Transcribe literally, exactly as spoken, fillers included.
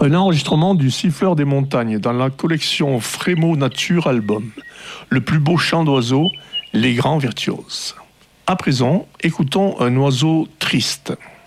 Un enregistrement du Siffleur des montagnes dans la collection Frémo Nature Album. Le plus beau chant d'oiseaux, les grands virtuoses. À présent, écoutons un oiseau triste.